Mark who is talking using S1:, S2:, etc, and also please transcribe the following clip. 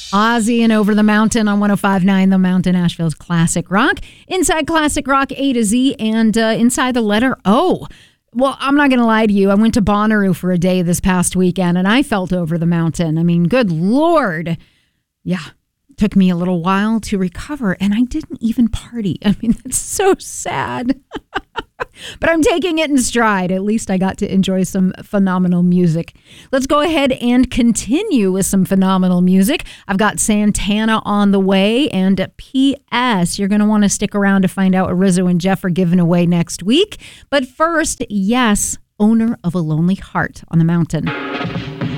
S1: Ozzy and Over the Mountain on 105.9 The Mountain, Asheville's Classic Rock. Inside Classic Rock A to Z and inside the letter O. Well, I'm not going to lie to you. I went to Bonnaroo for a day this past weekend and I felt over the mountain. I mean, good Lord. Yeah. Took me a little while to recover and I didn't even party. I mean, that's so sad. But I'm taking it in stride. At least I got to enjoy some phenomenal music. Let's go ahead and continue with some phenomenal music. I've got Santana on the way. And P.S. You're going to want to stick around to find out what Rizzo and Jeff are giving away next week. But first, yes, Owner of a Lonely Heart on the Mountain.